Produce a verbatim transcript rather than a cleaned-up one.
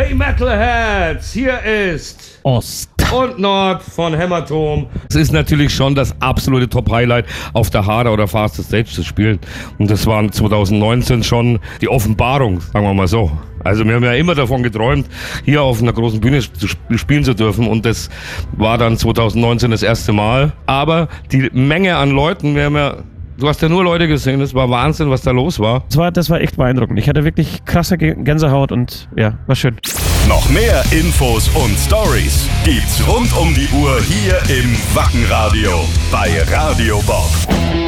Hey Metalheads, hier ist Ost und Nord von Hämatom. Es ist natürlich schon das absolute Top-Highlight, auf der Harder oder Faster Stage zu spielen. Und das war zwanzig neunzehn schon die Offenbarung, sagen wir mal so. Also wir haben ja immer davon geträumt, hier auf einer großen Bühne zu spielen zu dürfen. Und das war dann zwanzig neunzehn das erste Mal. Aber die Menge an Leuten, wir haben ja... Du hast ja nur Leute gesehen, das war Wahnsinn, was da los war. Das war, das war echt beeindruckend. Ich hatte wirklich krasse Gänsehaut und ja, war schön. Noch mehr Infos und Stories gibt's rund um die Uhr hier im Wackenradio bei Radio Bob.